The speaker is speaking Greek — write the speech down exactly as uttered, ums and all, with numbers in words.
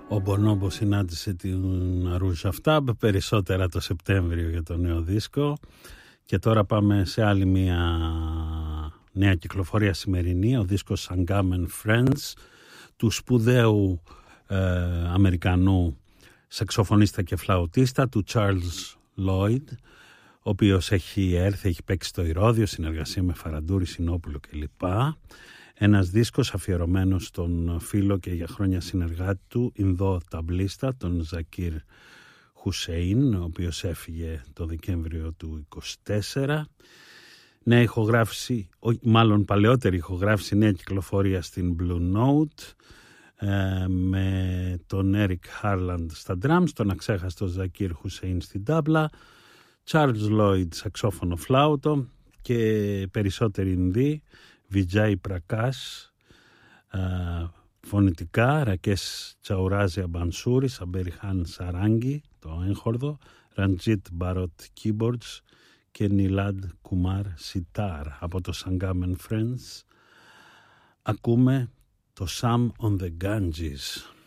Ο Μπονόμπο συνάντησε την Αρούζα Αφτάμπ περισσότερα το Σεπτέμβριο για το νέο δίσκο. Και τώρα πάμε σε άλλη μια νέα κυκλοφορία σημερινή, ο δίσκος Sangam and Friends του σπουδαίου ε, Αμερικανού σαξοφωνίστα και φλαουτίστα του Charles Lloyd, ο οποίος έχει έρθει, έχει παίξει στο Ηρώδειο, συνεργασία με Φαραντούρη, Συνόπουλο κλπ. Ένας δίσκος αφιερωμένος στον φίλο και για χρόνια συνεργάτη του Ινδό ταμπλίστα, τον Ζακίρ Χουσέιν, ο οποίος έφυγε το Δεκέμβριο του είκοσι τέσσερα. Νέα ηχογράφηση, μάλλον παλαιότερη ηχογράφηση, νέα κυκλοφορία στην Blue Note, ε, με τον Eric Harland στα drums, τον αξέχαστο Ζακίρ Χουσέιν στην τάμπλα, Charles Lloyd σαξόφωνο φλάουτο και περισσότεροι Ινδοί, Vijay Prakash φωνητικά, Ρακές Τσαουράζια Μπανσούρη, Σαμπεριχάν Σαράγγι το έγχορδο, Ραντζίτ Μπαρότ Keyboards και Νιλάντ Κουμάρ Σιτάρ. Από το Sangam and Friends ακούμε το Sam on the Ganges.